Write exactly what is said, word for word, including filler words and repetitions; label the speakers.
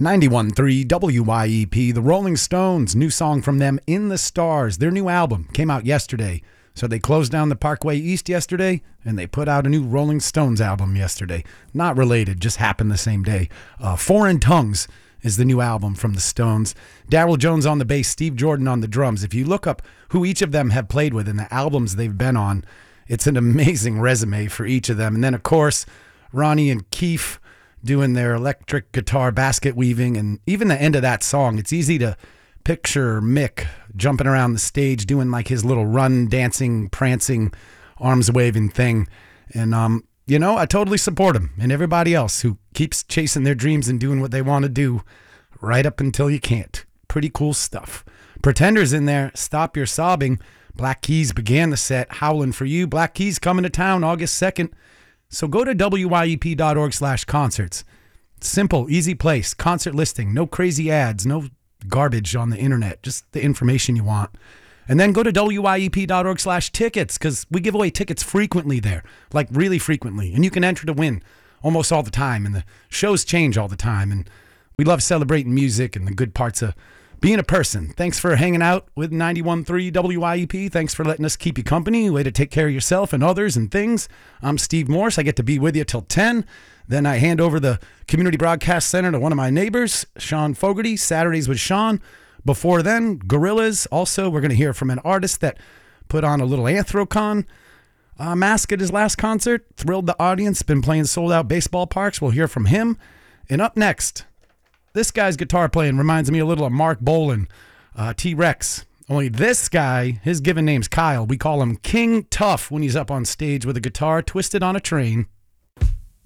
Speaker 1: ninety-one point three W Y E P, The Rolling Stones, new song from them, In the Stars. Their new album came out yesterday. So they closed down the Parkway East yesterday, and they put out a new Rolling Stones album yesterday. Not related, just happened the same day. Uh, Foreign Tongues is the new album from the Stones. Daryl Jones on the bass, Steve Jordan on the drums. If you look up who each of them have played with and the albums they've been on, it's an amazing resume for each of them. And then, of course, Ronnie and Keith doing their electric guitar basket weaving, and even the end of that song, it's easy to picture Mick jumping around the stage doing like his little run, dancing, prancing, arms waving thing. And, um, you know, I totally support him and everybody else who keeps chasing their dreams and doing what they want to do right up until you can't. Pretty cool stuff. Pretenders in there, Stop Your Sobbing. Black Keys began the set, Howlin' For You. Black Keys coming to town August second. So go to W Y E P dot org slash concerts. Simple, easy place. Concert listing. No crazy ads. No garbage on the internet. Just the information you want. And then go to W Y E P dot org slash tickets, because we give away tickets frequently there. Like really frequently. And you can enter to win almost all the time. And the shows change all the time. And we love celebrating music and the good parts of being a person. Thanks for hanging out with ninety-one point three W Y E P. Thanks for letting us keep you company. Way to take care of yourself and others and things. I'm Steve Morse. I get to be with you till ten. Then I hand over the Community Broadcast Center to one of my neighbors, Sean Fogarty. Saturdays with Sean. Before then, Gorillaz. Also, we're going to hear from an artist that put on a little Anthrocon uh, mask at his last concert. Thrilled the audience. Been playing sold-out baseball parks. We'll hear from him. And up next, this guy's guitar playing reminds me a little of Mark Bolan, uh, T-Rex. Only this guy, his given name's Kyle. We call him King Tough when he's up on stage with a guitar twisted on a train.